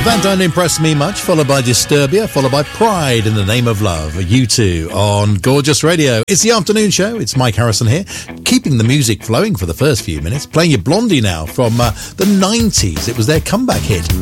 That Don't Impress Me Much, followed by Disturbia, followed by Pride in the Name of Love. U2 on Gorgeous Radio. It's the afternoon show. It's Mike Harrison here, keeping the music flowing for the first few minutes. Playing you Blondie now from the 90s. It was their comeback hit.